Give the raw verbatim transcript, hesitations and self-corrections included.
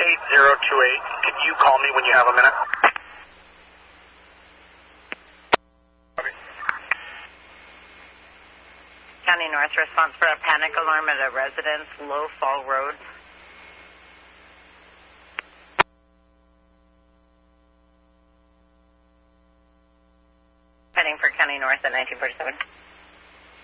eight zero two eight. Can you call me when you have a minute? County North response for a panic alarm at a residence, Low Fall Road. Heading for County North at nineteen forty-seven.